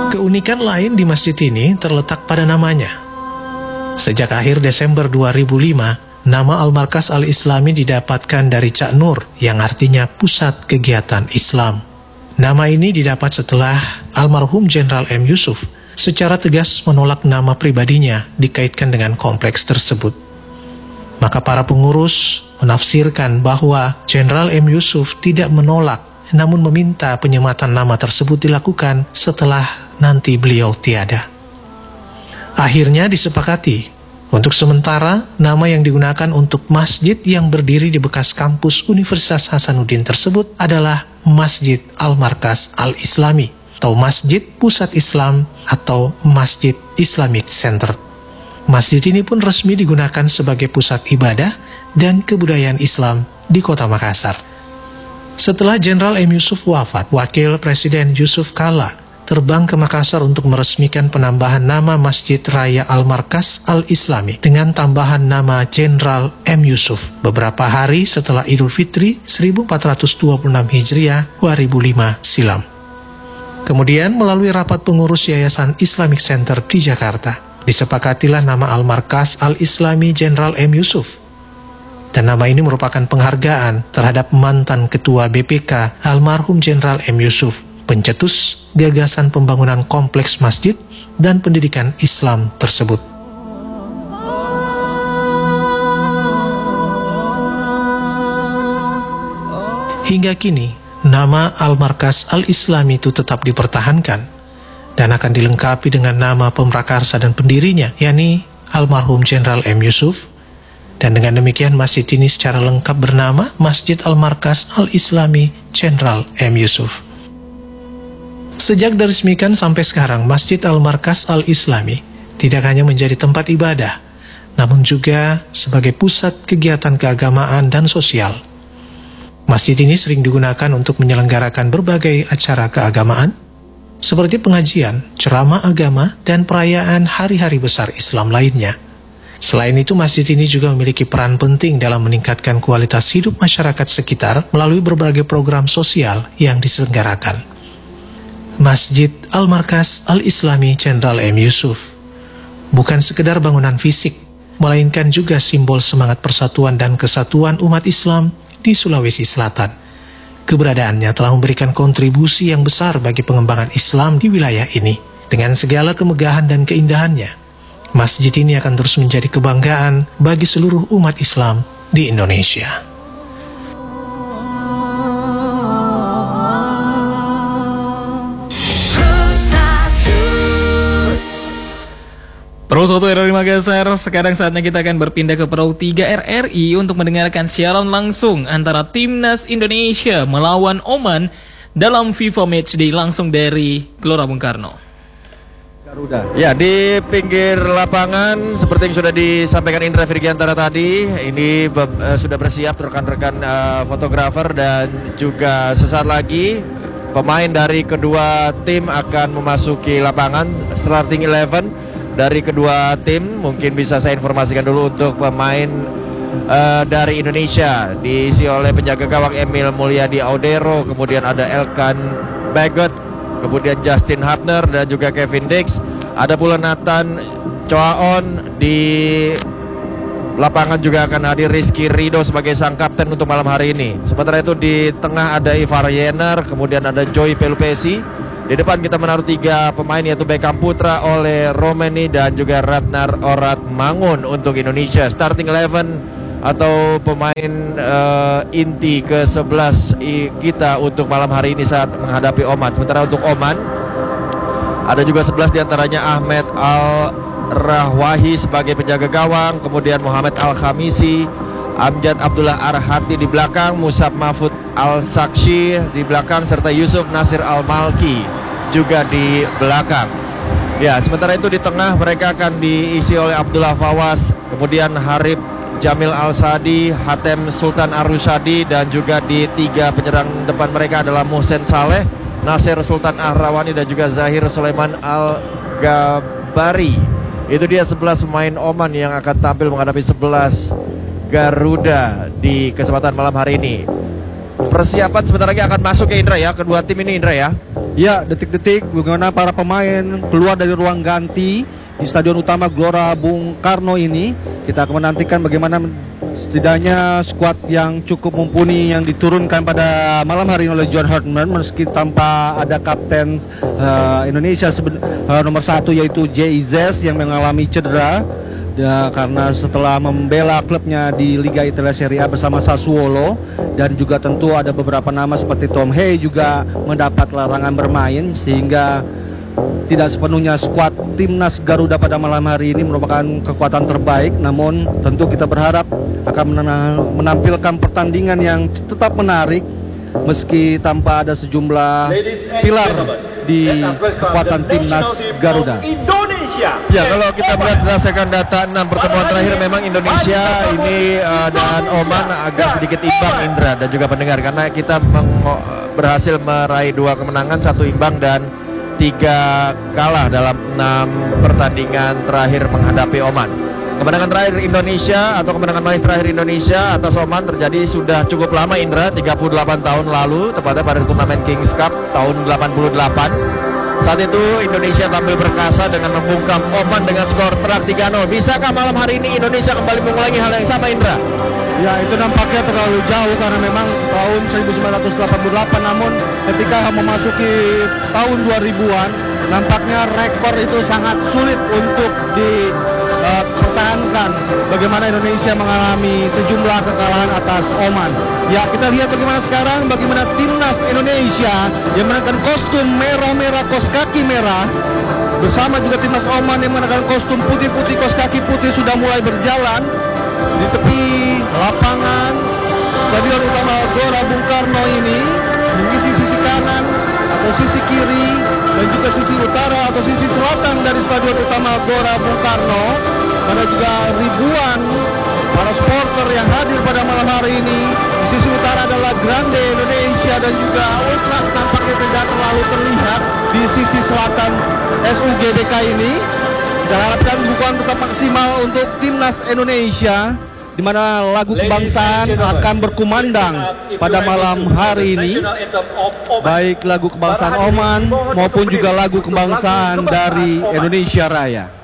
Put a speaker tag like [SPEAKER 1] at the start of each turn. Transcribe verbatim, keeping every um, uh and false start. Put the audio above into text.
[SPEAKER 1] Keunikan lain di masjid ini terletak pada namanya. Sejak akhir Desember dua ribu lima, nama Al-Markaz Al-Islami didapatkan dari Cak Nur, yang artinya pusat kegiatan Islam. Nama ini didapat setelah almarhum Jenderal M. Yusuf secara tegas menolak nama pribadinya dikaitkan dengan kompleks tersebut. Maka para pengurus menafsirkan bahwa Jenderal M. Yusuf tidak menolak, namun meminta penyematan nama tersebut dilakukan setelah nanti beliau tiada. Akhirnya disepakati, untuk sementara nama yang digunakan untuk masjid yang berdiri di bekas kampus Universitas Hasanuddin tersebut adalah Masjid Al-Markaz Al-Islami, atau Masjid Pusat Islam, atau Masjid Islamic Center. Masjid ini pun resmi digunakan sebagai pusat ibadah dan kebudayaan Islam di kota Makassar. Setelah Jenderal M. Yusuf wafat, Wakil Presiden Yusuf Kala terbang ke Makassar untuk meresmikan penambahan nama Masjid Raya Al-Markaz Al-Islami dengan tambahan nama Jenderal M. Yusuf beberapa hari setelah Idul Fitri seribu empat ratus dua puluh enam Hijriah dua ribu lima silam. Kemudian melalui rapat pengurus Yayasan Islamic Center di Jakarta, disepakatilah nama Al-Markaz Al-Islami Jenderal M. Yusuf. Dan nama ini merupakan penghargaan terhadap mantan Ketua B P K almarhum Jenderal M. Yusuf, pencetus gagasan pembangunan kompleks masjid dan pendidikan Islam tersebut. Hingga kini, nama Al-Markaz Al-Islami itu tetap dipertahankan dan akan dilengkapi dengan nama pemrakarsa dan pendirinya, yakni almarhum Jenderal M. Yusuf. Dan dengan demikian masjid ini secara lengkap bernama Masjid Al-Markaz Al-Islami Jenderal M. Yusuf. Sejak diresmikan sampai sekarang, Masjid Al-Markaz Al-Islami tidak hanya menjadi tempat ibadah, namun juga sebagai pusat kegiatan keagamaan dan sosial. Masjid ini sering digunakan untuk menyelenggarakan berbagai acara keagamaan, seperti pengajian, ceramah agama, dan perayaan hari-hari besar Islam lainnya. Selain itu, masjid ini juga memiliki peran penting dalam meningkatkan kualitas hidup masyarakat sekitar melalui berbagai program sosial yang diselenggarakan. Masjid Al-Markaz Al-Islami Jenderal M. Yusuf bukan sekedar bangunan fisik, melainkan juga simbol semangat persatuan dan kesatuan umat Islam di Sulawesi Selatan. Keberadaannya telah memberikan kontribusi yang besar bagi pengembangan Islam di wilayah ini. Dengan segala kemegahan dan keindahannya, masjid ini akan terus menjadi kebanggaan bagi seluruh umat Islam di Indonesia.
[SPEAKER 2] Pro satu R R I Makassar, sekarang saatnya kita akan berpindah ke Pro tiga R R I untuk mendengarkan siaran langsung antara Timnas Indonesia melawan Oman dalam FIFA Matchday langsung dari Gelora Bung Karno.
[SPEAKER 3] Garuda. Ya, di pinggir lapangan seperti yang sudah disampaikan Indra Virgiantara tadi, ini uh, sudah bersiap rekan-rekan uh, fotografer dan juga sesaat lagi pemain dari kedua tim akan memasuki lapangan. Starting eleven dari kedua tim mungkin bisa saya informasikan dulu untuk pemain uh, dari Indonesia diisi oleh penjaga gawang Emil Mulyadi Audero, kemudian ada Elkan Bagot, kemudian Justin Hapner dan juga Kevin Dix. Ada pula Nathan Choaon. Di lapangan juga akan hadir Rizky Rido sebagai sang kapten untuk malam hari ini. Sementara itu di tengah ada Ivar Yener, kemudian ada Joy Pelupesi. Di depan kita menaruh tiga pemain yaitu Beckham Putra, Ole Romeni dan juga Ratnar Orat Mangun untuk Indonesia. Starting eleven atau pemain uh, inti ke sebelas kita untuk malam hari ini saat menghadapi Oman. Sementara untuk Oman ada juga sebelas diantaranya Ahmed Al-Rahwahi sebagai penjaga gawang, kemudian Muhammad Al-Khamisi, Amjad Abdullah Arhati di belakang, Musab Mahfud Al-Sakshi di belakang, serta Yusuf Nasir Al-Malki juga di belakang. Ya, sementara itu di tengah mereka akan diisi oleh Abdullah Fawas, kemudian Harib Jamil Al-Sadi, Hatem Sultan Ar-Rusadi, dan juga di tiga penyerang depan mereka adalah Muhsen Saleh, Nasir Sultan Ahrawani dan juga Zahir Sulaiman Al-Gabari. Itu dia sebelas pemain Oman yang akan tampil menghadapi sebelas Garuda di kesempatan malam hari ini. Persiapan sebentar lagi akan masuk ya Indra ya, kedua tim ini Indra ya.
[SPEAKER 4] Ya, detik-detik bagaimana para pemain keluar dari ruang ganti di Stadion Utama Gelora Bung Karno ini. Kita akan menantikan bagaimana setidaknya skuad yang cukup mumpuni yang diturunkan pada malam hari ini oleh John Hartman, meski tanpa ada kapten uh, Indonesia uh, nomor satu yaitu Jay Izes yang mengalami cedera ya, karena setelah membela klubnya di Liga Italia Serie A bersama Sassuolo, dan juga tentu ada beberapa nama seperti Tom Hay juga mendapat larangan bermain, sehingga tidak sepenuhnya skuad timnas Garuda pada malam hari ini merupakan kekuatan terbaik. Namun tentu kita berharap akan menampilkan pertandingan yang tetap menarik meski tanpa ada sejumlah pilar di kekuatan timnas Garuda.
[SPEAKER 3] Ya, kalau kita melihat berdasarkan data enam pertemuan terakhir, memang Indonesia ini uh, dan Oman agak sedikit imbang, Indra dan juga pendengar, karena kita berhasil meraih dua kemenangan, satu imbang dan tiga kalah dalam enam pertandingan terakhir menghadapi Oman. Kemenangan terakhir Indonesia atau kemenangan manis terakhir Indonesia atas Oman terjadi sudah cukup lama, Indra, tiga puluh delapan tahun lalu, tepatnya pada turnamen Kings Cup tahun delapan puluh delapan. Saat itu Indonesia tampil perkasa dengan membungkam Oman dengan skor telak tiga nol. Bisakah malam hari ini Indonesia kembali mengulangi hal yang sama, Indra?
[SPEAKER 4] Ya, itu nampaknya terlalu jauh karena memang tahun seribu sembilan ratus delapan puluh delapan, namun ketika memasuki tahun dua ribuan nampaknya rekor itu sangat sulit untuk dipertahankan. Uh, bagaimana Indonesia mengalami sejumlah kekalahan atas Oman. Ya, kita lihat bagaimana sekarang, bagaimana timnas Indonesia yang mengenakan kostum merah-merah, kos kaki merah, bersama juga timnas Oman yang mengenakan kostum putih-putih, kos kaki putih, sudah mulai berjalan di tepi lapangan Stadion Utama Gelora Bung Karno ini, mengisi sisi kanan atau sisi kiri dan juga sisi utara atau sisi selatan dari Stadion Utama Gelora Bung Karno. Ada juga ribuan para supporter yang hadir pada malam hari ini. Di sisi utara adalah Grande Indonesia dan juga Ultras nampaknya tidak terlalu terlihat di sisi selatan S U G B K ini. Kita harapkan dukungan tetap maksimal untuk timnas Indonesia, di mana lagu kebangsaan akan berkumandang pada malam hari ini, baik lagu kebangsaan Oman maupun juga lagu kebangsaan dari Indonesia Raya.